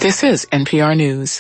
This is NPR News.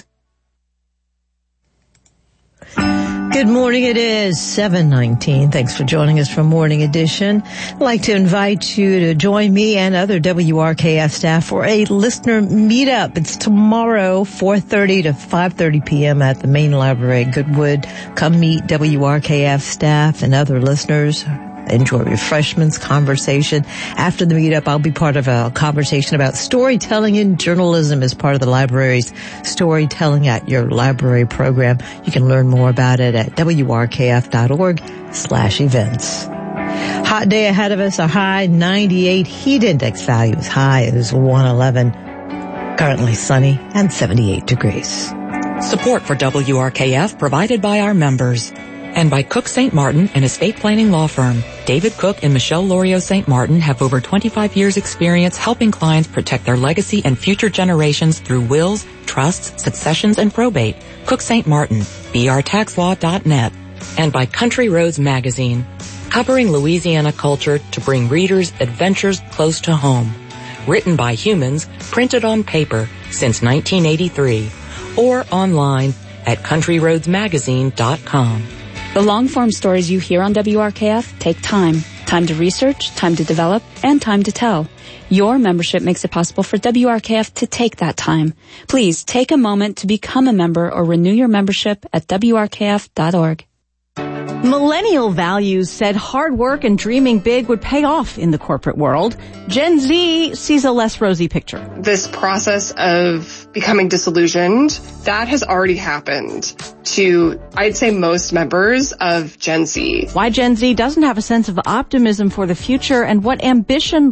Good morning. It is 7:19. Thanks for joining us for Morning Edition. I'd like to invite you to join me and other WRKF staff for a listener meetup. It's tomorrow, 4:30 to 5:30 p.m. at the main library at Goodwood. Come meet WRKF staff and other listeners. Enjoy refreshments, conversation. After the meetup, I'll be part of a conversation about storytelling in journalism as part of the library's Storytelling at Your Library program. You can learn more about it at wrkf.org/events. Hot day ahead of us. A high 98 heat index value. As high as 111. Currently sunny and 78 degrees. Support for WRKF provided by our members. And by Cook St. Martin, an estate planning law firm. David Cook and Michelle Lorio St. Martin have over 25 years experience helping clients protect their legacy and future generations through wills, trusts, successions, and probate. Cook St. Martin, brtaxlaw.net. And by Country Roads Magazine, covering Louisiana culture to bring readers adventures close to home. Written by humans, printed on paper since 1983. Or online at countryroadsmagazine.com. The long-form stories you hear on WRKF take time. Time to research, time to develop, and time to tell. Your membership makes it possible for WRKF to take that time. Please take a moment to become a member or renew your membership at WRKF.org. Millennial values said hard work and dreaming big would pay off in the corporate world. Gen Z sees a less rosy picture. This process of becoming disillusioned, that has already happened to, I'd say, most members of Gen Z. Why Gen Z doesn't have a sense of optimism for the future and what ambition